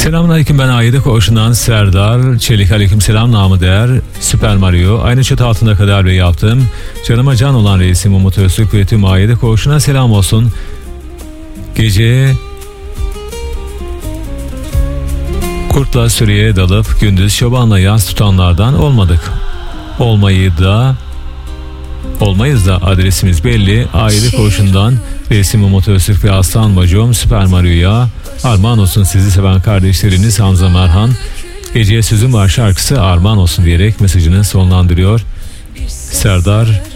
Selamünaleyküm, ben Ayda Koğuşu'ndan Serdar Çelik. Aleykümselam, namı değer Süper Mario. Aynı çatı altında kadar ve yaptım. Canıma can olan reisim Umut Öztürk ve tüm Ayda Koğuşu'na selam olsun. Gece kurtla sürüye dalıp gündüz çobanla yas tutanlardan olmadık. Olmayız da adresimiz belli. Aile Koğuşu'ndan resim Umut Öztürk ve Aslan Bacım Süper Mario'ya armağan olsun, sizi seven kardeşleriniz Hamza Merhan. Geceye sözüm var şarkısı armağan olsun diyerek mesajını sonlandırıyor Serdar